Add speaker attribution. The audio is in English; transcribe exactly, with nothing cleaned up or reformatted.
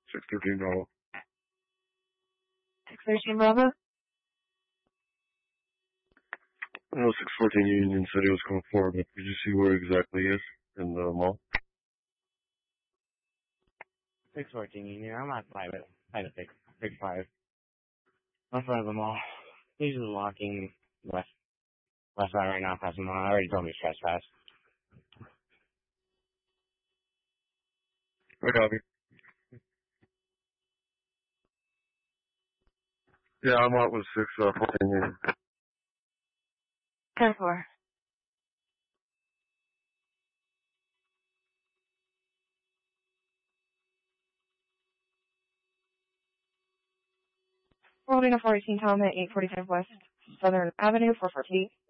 Speaker 1: six thirteen Bravo.
Speaker 2: six thirteen Bravo?
Speaker 1: I know six fourteen Union said he was coming forward, but did you see where exactly he is in the mall?
Speaker 3: six fourteen Union, I'm at five at five at six. Six five. I'm in front of the mall. He's just walking west west side right now past the mall. I already told him he's trespass.
Speaker 1: I copy. Yeah, I'm out with six fourteen Union.
Speaker 2: ten four. We're holding a four eighteen Tom at eight forty-five West Southern Avenue, four fourteen.